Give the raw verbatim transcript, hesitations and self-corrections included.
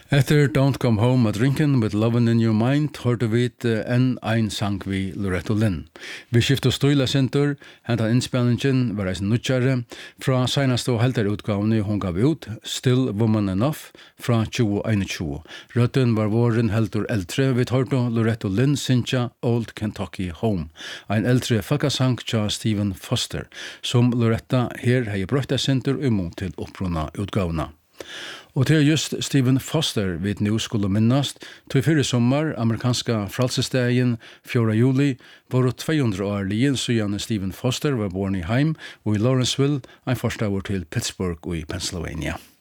Etter Don't Come Home a Drinkin' with Lovin' in Your Mind hørte vi uh, enn ein sang vi Loretta Lynn. Vi skiftet støyla sintur, hentan innspillingen var eisen nutjare, fra senast og helter utgavene hun gav ut, Still Woman Enough, fra tjue einogtjue. Røtten var våren helter eldre, vi hørte Loretta Lynn syntja Old Kentucky Home, ein eldre folkesang tja Stephen Foster, som Loretta her hei brøtta sintur imot til opprunna utgavene. Og til just Stephen Foster vid nu skulle minnast, til fyrir sommar, amerikanska fralsesdagen fjorda juli, var det tvehundra år lien siden Stephen Foster var born i heim og i Lawrenceville, ein forstavur til Pittsburgh og i Pennsylvania.